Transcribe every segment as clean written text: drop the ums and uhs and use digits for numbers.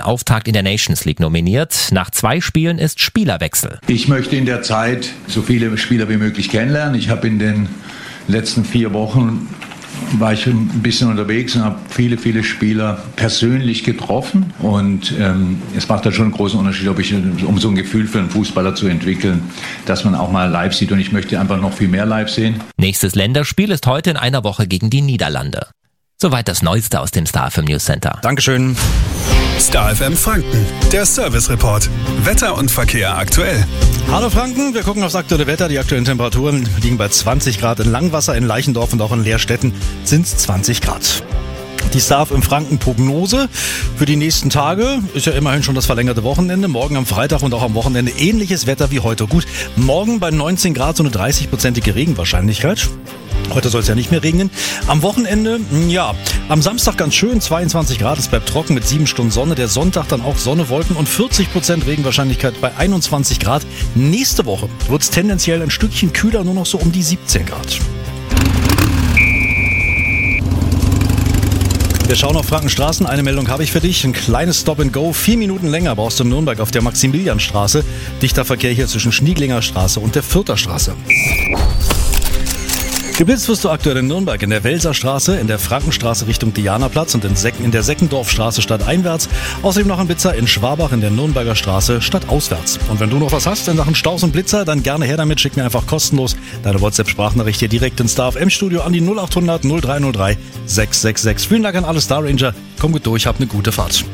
Auftakt in der Nations League nominiert. Nach 2 Spielen ist Spielerwechsel. Ich möchte in der Zeit so viele Spieler wie möglich kennenlernen. Ich habe in den letzten 4 Wochen war ich ein bisschen unterwegs und habe viele Spieler persönlich getroffen. Und es macht da schon einen großen Unterschied, um so ein Gefühl für einen Fußballer zu entwickeln, dass man auch mal live sieht. Und ich möchte einfach noch viel mehr live sehen. Nächstes Länderspiel ist heute in einer Woche gegen die Niederlande. Soweit das Neueste aus dem Star FM News Center. Dankeschön. Star FM Franken, der Service Report. Wetter und Verkehr aktuell. Hallo Franken, wir gucken aufs aktuelle Wetter. Die aktuellen Temperaturen liegen bei 20 Grad in Langwasser, in Leichendorf und auch in Leerstetten sind es 20 Grad. Die Star FM Franken Prognose für die nächsten Tage ist ja immerhin schon das verlängerte Wochenende. Morgen am Freitag und auch am Wochenende ähnliches Wetter wie heute. Gut, morgen bei 19 Grad so eine 30%ige Regenwahrscheinlichkeit. Heute soll es ja nicht mehr regnen. Am Wochenende, ja, am Samstag ganz schön, 22 Grad, es bleibt trocken mit 7 Stunden Sonne. Der Sonntag dann auch Sonne, Wolken und 40% Regenwahrscheinlichkeit bei 21 Grad. Nächste Woche wird es tendenziell ein Stückchen kühler, nur noch so um die 17 Grad. Wir schauen auf Frankenstraßen. Eine Meldung habe ich für dich. Ein kleines Stop and Go. 4 Minuten länger brauchst du in Nürnberg auf der Maximilianstraße. Dichter Verkehr hier zwischen Schnieglinger Straße und der Fürther Straße. Geblitzt wirst du aktuell in Nürnberg in der Welserstraße, in der Frankenstraße Richtung Dianaplatz und in der Seckendorfstraße stadteinwärts. Außerdem noch ein Blitzer in Schwabach in der Nürnberger Straße stadtauswärts. Und wenn du noch was hast in Sachen Staus und Blitzer, dann gerne her damit. Schick mir einfach kostenlos deine WhatsApp-Sprachnachricht hier direkt ins Star FM Studio an die 0800 0303 666. Vielen Dank an alle Star Ranger. Komm gut durch, hab eine gute Fahrt.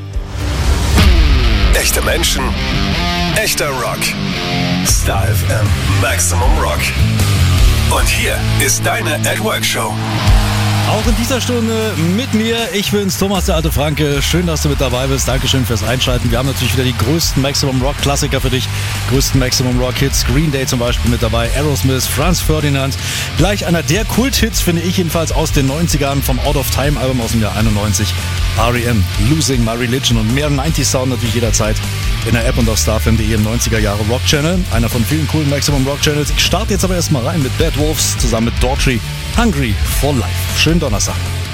Echte Menschen, echter Rock. Star FM Maximum Rock. Und hier ist deine @Work-Show. Auch in dieser Stunde mit mir. Ich bin's, Thomas, der alte Franke. Schön, dass du mit dabei bist. Dankeschön fürs Einschalten. Wir haben natürlich wieder die größten Maximum Rock Klassiker für dich. Größten Maximum Rock Hits. Green Day zum Beispiel mit dabei. Aerosmith, Franz Ferdinand. Gleich einer der Kult-Hits, finde ich jedenfalls, aus den 90ern vom Out of Time Album aus dem Jahr 91. R.E.M. Losing My Religion und mehr 90s Sound natürlich jederzeit in der App und auf starfm.de im 90er Jahre Rock Channel. Einer von vielen coolen Maximum Rock Channels. Ich starte jetzt aber erstmal rein mit Bad Wolves zusammen mit Daughtry. Hungry for Life. Schönen Donnerstag.